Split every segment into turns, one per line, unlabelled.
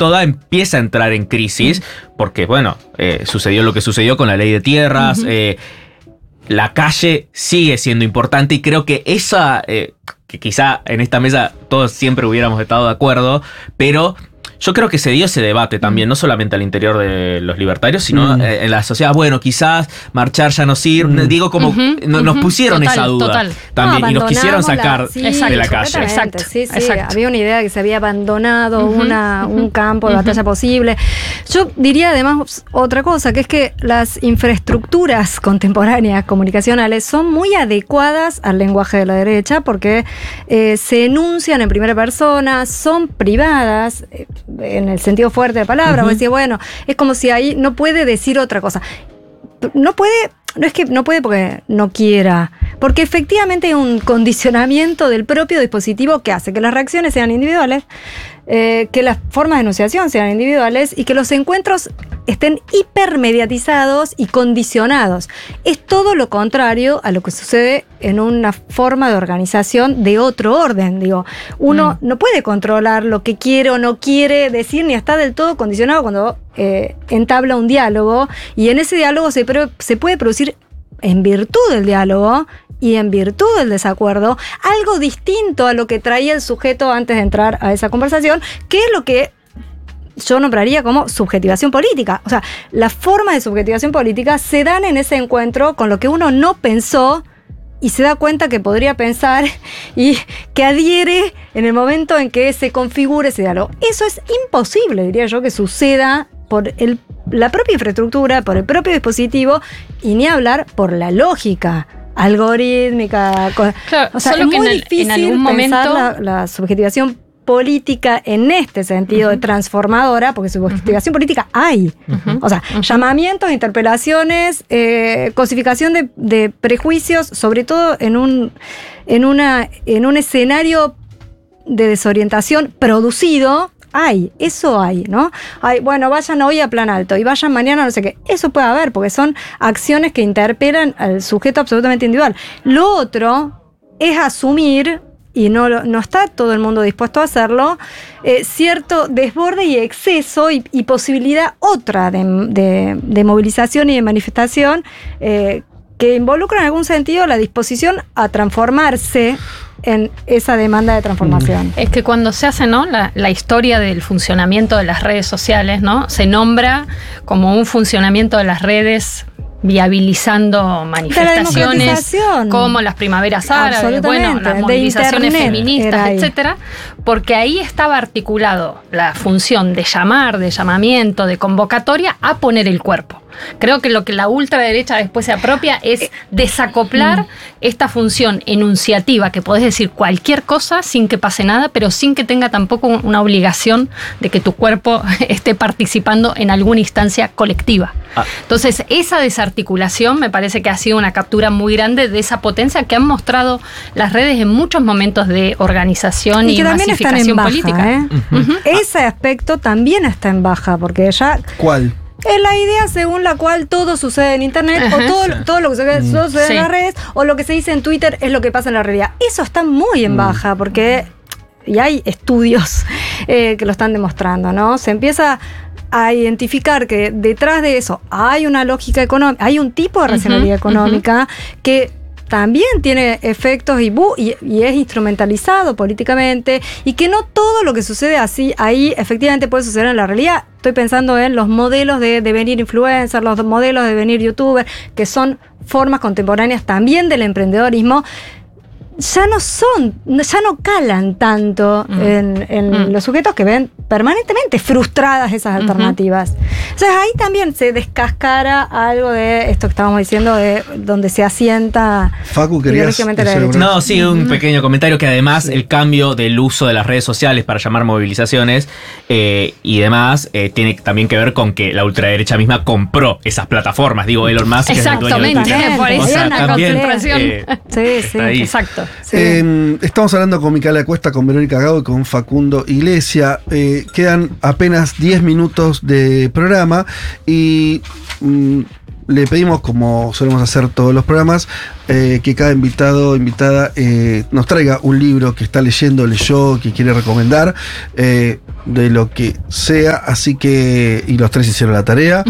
toda empieza a entrar en crisis, porque bueno, sucedió lo que sucedió con la ley de tierras, la calle sigue siendo importante y creo que esa, que quizá en esta mesa todos siempre hubiéramos estado de acuerdo, pero yo creo que se dio ese debate también, no solamente al interior de los libertarios, sino en la sociedad. Bueno, quizás marchar ya no sirve. Digo, como nos pusieron esa duda también y nos quisieron sacar de la calle.
Exacto. Sí. Había una idea de que se había abandonado un campo de batalla posible. Yo diría además otra cosa, que es que las infraestructuras contemporáneas comunicacionales son muy adecuadas al lenguaje de la derecha porque se enuncian en primera persona, son privadas, en el sentido fuerte de la palabra, decía, bueno, es como si ahí no puede decir otra cosa. No es que no puede porque no quiera, porque efectivamente hay un condicionamiento del propio dispositivo que hace que las reacciones sean individuales, que las formas de enunciación sean individuales y que los encuentros estén hipermediatizados y condicionados. Es todo lo contrario a lo que sucede en una forma de organización de otro orden. Digo, uno no puede controlar lo que quiere o no quiere decir, ni está del todo condicionado cuando entabla un diálogo, y en ese diálogo se puede producir, en virtud del diálogo y en virtud del desacuerdo, algo distinto a lo que traía el sujeto antes de entrar a esa conversación, que es lo que yo nombraría como subjetivación política. O sea, las formas de subjetivación política se dan en ese encuentro con lo que uno no pensó y se da cuenta que podría pensar y que adhiere en el momento en que se configure ese diálogo. Eso es imposible, diría yo, que suceda por la propia infraestructura, por el propio dispositivo, y ni hablar por la lógica algorítmica.
Claro,
o sea,
solo
es
que
muy difícil
en algún
pensar
momento
la subjetivación política en este sentido de transformadora, porque subjetivación política hay. O sea, llamamientos, interpelaciones, cosificación de prejuicios, sobre todo en un escenario de desorientación producido. Eso hay, ¿no? Bueno, vayan hoy a Plan Alto y vayan mañana no sé qué. Eso puede haber, porque son acciones que interpelan al sujeto absolutamente individual. Lo otro es asumir, y no está todo el mundo dispuesto a hacerlo, cierto desborde y exceso y posibilidad otra de movilización y de manifestación que involucra en algún sentido la disposición a transformarse en esa demanda de transformación.
Es que cuando se hace, ¿no?, la historia del funcionamiento de las redes sociales, ¿no?, se nombra como un funcionamiento de las redes viabilizando manifestaciones como las primaveras árabes, bueno, las movilizaciones feministas, etcétera, porque ahí estaba articulado la función de llamar, de llamamiento, de convocatoria a poner el cuerpo. Creo que lo que la ultraderecha después se apropia es desacoplar esta función enunciativa, que podés decir cualquier cosa sin que pase nada, pero sin que tenga tampoco una obligación de que tu cuerpo esté participando en alguna instancia colectiva. Entonces, esa desarticulación me parece que ha sido una captura muy grande de esa potencia que han mostrado las redes en muchos momentos de organización y masificación política.
Ese aspecto también está en baja, porque ya...
¿Cuál?
Es la idea según la cual todo sucede en Internet, o todo lo que sucede en las redes, o lo que se dice en Twitter es lo que pasa en la realidad. Eso está muy en baja, porque y hay estudios que lo están demostrando, ¿no? Se empieza a identificar que detrás de eso hay una lógica económica, hay un tipo de racionalidad económica que también tiene efectos y es instrumentalizado políticamente, y que no todo lo que sucede así ahí efectivamente puede suceder en la realidad. Estoy pensando en los modelos de devenir influencer, los modelos de devenir youtuber, que son formas contemporáneas también del emprendedorismo. Ya no calan tanto en los sujetos que ven permanentemente frustradas esas alternativas. Entonces ahí también se descascara algo de esto que estábamos diciendo, de donde se asienta.
Facu, querías
No, sí, un pequeño comentario, que además el cambio del uso de las redes sociales para llamar movilizaciones y demás tiene también que ver con que la ultraderecha misma compró esas plataformas. Digo, Elon Musk es el dueño de Twitter.
Por eso
sea,
una
también,
concentración. Exacto.
Sí.
Estamos hablando con Micaela Cuesta, con Verónica Gago y con Facundo Iglesia. Quedan apenas 10 minutos de programa y le pedimos, como solemos hacer todos los programas, que cada invitado, invitada, nos traiga un libro que está leyendo, leyó, que quiere recomendar, de lo que sea, así que, y los tres hicieron la tarea.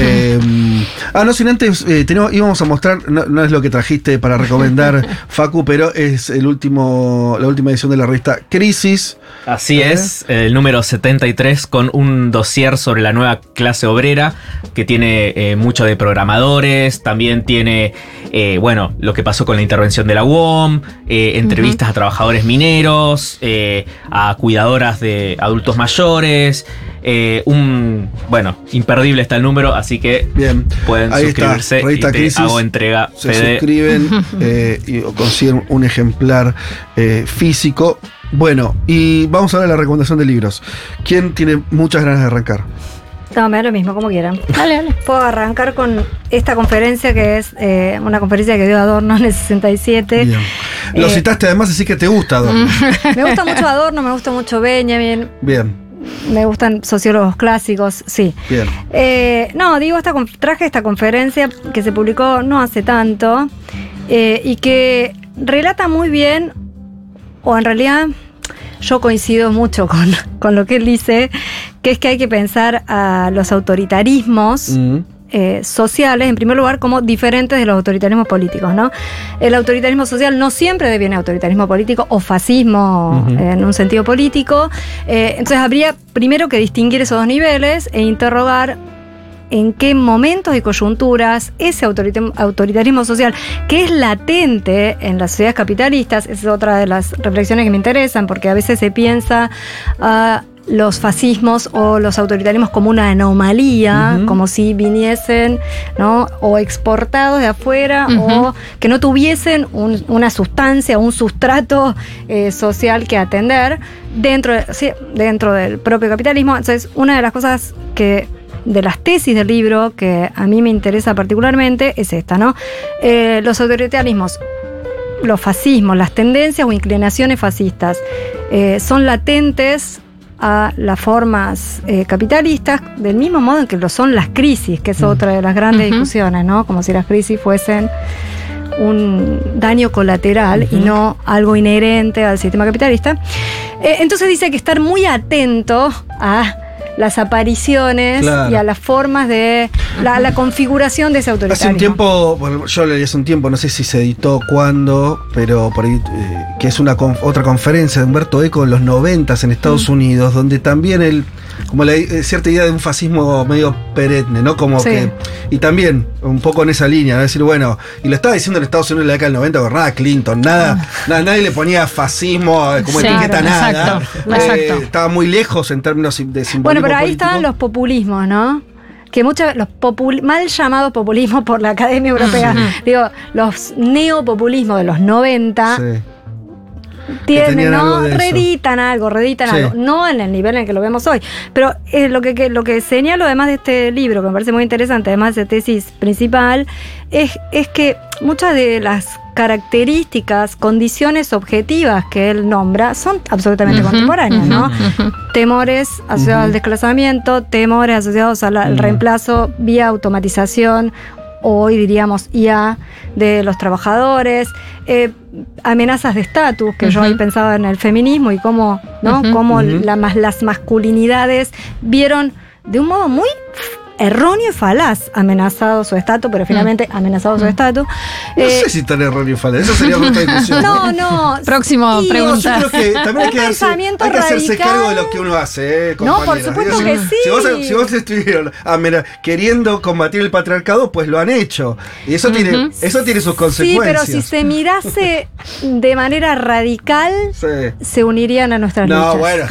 No, sin antes, íbamos a mostrar, no es lo que trajiste para recomendar, Facu, pero es la última edición de la revista Crisis.
Así es, el número 73, con un dossier sobre la nueva clase obrera, que tiene mucho de programadores, también tiene, lo que pasó con la intervención de la UOM, entrevistas a trabajadores mineros, a cuidadoras de adultos mayores, imperdible está el número, así que
bien,
pueden
ahí
suscribirse
está,
y te
Crisis,
hago entrega.
Se suscriben y consiguen un ejemplar físico. Bueno, y vamos a ver la recomendación de libros. ¿Quién tiene muchas ganas de arrancar?
No, me da lo mismo, como quieran.
Dale.
Puedo arrancar con esta conferencia que es una conferencia que dio Adorno en el 67.
Bien. Lo citaste además, así que te gusta Adorno.
Me gusta mucho Adorno, me gusta mucho Benjamin.
Bien.
Me gustan sociólogos clásicos, sí.
Bien.
Traje esta conferencia que se publicó no hace tanto y que relata muy bien, o en realidad yo coincido mucho con lo que él dice, que es que hay que pensar a los autoritarismos sociales, en primer lugar, como diferentes de los autoritarismos políticos, ¿no? El autoritarismo social no siempre deviene autoritarismo político o fascismo en un sentido político. Entonces habría primero que distinguir esos dos niveles e interrogar en qué momentos y coyunturas ese autoritarismo social, que es latente en las sociedades capitalistas, es otra de las reflexiones que me interesan, porque a veces se piensa los fascismos o los autoritarismos como una anomalía, como si viniesen, ¿no?, o exportados de afuera, o que no tuviesen una sustancia, un sustrato social que atender dentro del propio capitalismo. Entonces, una de las cosas de las tesis del libro que a mí me interesa particularmente es esta, ¿no? Los autoritarismos, los fascismos, las tendencias o inclinaciones fascistas son latentes a las formas capitalistas, del mismo modo en que lo son las crisis, que es otra de las grandes discusiones, ¿no? Como si las crisis fuesen un daño colateral y no algo inherente al sistema capitalista. Entonces dice que estar muy atento a las apariciones, claro, y a las formas de la configuración de ese autoritarismo.
Hace un tiempo, bueno, yo leí hace un tiempo, no sé si se editó cuándo, pero por ahí, que es otra conferencia de Humberto Eco en los 90 en Estados Unidos, donde también como cierta idea de un fascismo medio perenne, ¿no? Como que, y también un poco en esa línea, ¿no? Decir, bueno, y lo estaba diciendo en Estados Unidos en la década del 90, con nada Clinton, nadie le ponía fascismo como etiqueta, nada.
Exacto.
Estaba muy lejos en términos de simbolismo.
Bueno, pero ahí
político.
estaban los populismos, ¿no? Que mal llamados populismos por la Academia Europea, digo, los neopopulismos de los 90, tienen, ¿no? Reditan algo, no en el nivel en el que lo vemos hoy. Pero lo que señalo además de este libro, que me parece muy interesante, además de tesis principal, es que muchas de las características, condiciones objetivas que él nombra son absolutamente contemporáneas, ¿no? Temores asociados al desplazamiento, temores asociados al reemplazo vía automatización, hoy diríamos IA, de los trabajadores, amenazas de estatus, que yo ahí pensaba en el feminismo y cómo, ¿no? Cómo las masculinidades vieron de un modo muy erróneo y falaz amenazado su estatus, pero finalmente amenazado su estatus.
No sé si tan erróneo y falaz, eso sería otra discusión.
No.
Próximo pregunta.
Yo creo que también hay que hacerse cargo de lo que uno hace, compañera.
No, por supuesto que sí.
Si vos estuvieron queriendo combatir el patriarcado, pues lo han hecho. Y eso tiene sus consecuencias.
Sí, pero si se mirase de manera radical, se unirían a nuestras luchas.
No, bueno,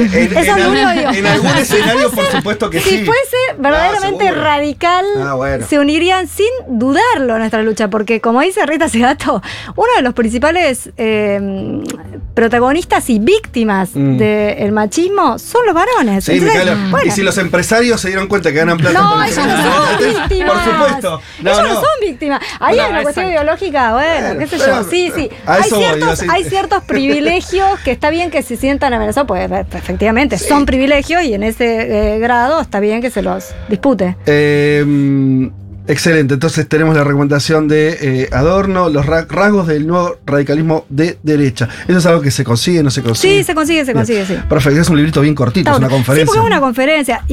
en algún escenario, por supuesto que sí.
Si fuese verdaderamente radical, se unirían sin dudarlo a nuestra lucha, porque como dice Rita Segato, uno de los principales protagonistas y víctimas del machismo son los varones.
Sí,
entonces,
y si los empresarios se dieron cuenta que ganan plata.
No, ellos no son víctimas.
Por supuesto.
Ellos no son víctimas. Ahí hay una cuestión ideológica, qué sé yo. Sí. Hay ciertos privilegios que está bien que se sientan amenazados, pues efectivamente son privilegios y en ese grado está bien que se los dispute.
Excelente, entonces tenemos la recomendación de Adorno, los rasgos del nuevo radicalismo de derecha. ¿Eso es algo que se consigue, no se consigue?
Sí, se consigue, sí.
Perfecto, es un librito bien cortito, es una conferencia.
Sí, porque es una conferencia.